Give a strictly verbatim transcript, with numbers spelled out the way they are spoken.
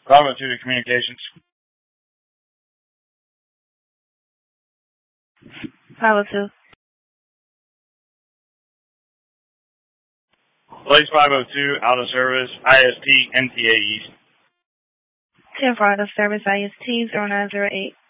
Bravo two to communications. Bravo two. Blaze five oh two, out of service, I S T, N T A East. ten for out of service, I S T zero nine zero eight.